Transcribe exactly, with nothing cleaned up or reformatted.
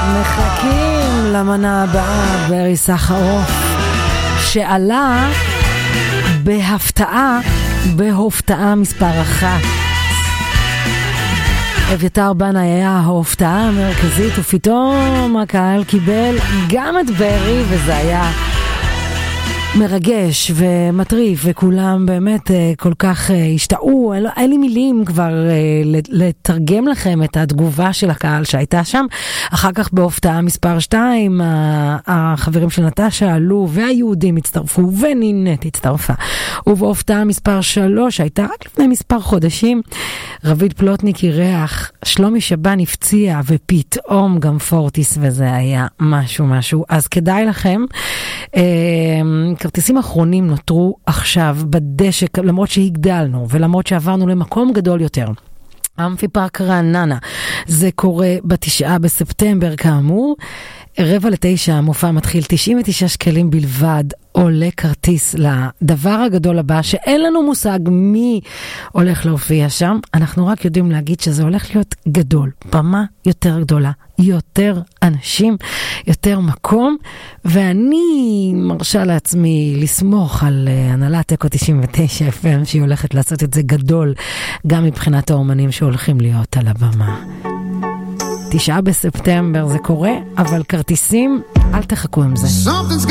מחכים למנה הבאה, ברי סחרוף, שעלה בהפתעה, בהופתעה מספר אחת. אביתר בנה היה ההופתעה המרכזית, ופתאום הקהל קיבל גם את ברי, וזה היה מרגש ומטריף, וכולם באמת כל כך השתאו. אין לי מילים כבר לתרגם לכם את התגובה של הקהל שהייתה שם. אחר כך בהופתעה מספר שתיים, החברים של נטשה עלו, והיהודים הצטרפו, ונינט הצטרפה. ובהופתעה מספר שלוש, הייתה רק לפני מספר חודשים, רביד פלוטניק אירח, שלומי שבן הפציע, ופתאום גם פורטיס, וזה היה משהו משהו. אז כדאי לכם, כרטיסים האחרונים נותרו עכשיו בדשק, למרות שהגדלנו ולמרות שעברנו למקום גדול יותר. אמפי פארק רעננה, זה קורה בתשעה בספטמבר כאמור, רבע לתשע, המופע מתחיל, תשעים ותשעה שקלים בלבד, עולה כרטיס לדבר הגדול הבא, שאין לנו מושג מי הולך להופיע שם, אנחנו רק יודעים להגיד שזה הולך להיות גדול, במה יותר גדולה, יותר אנשים, יותר מקום, ואני מרשה לעצמי לסמוך על הנהלת אקו תשעים ותשע אף אם, שהיא הולכת לעשות את זה גדול, גם מבחינת האומנים שהולכים להיות על הבמה. תשעה בספטמבר זה קורה, אבל כרטיסים, אל תחכו עם זה.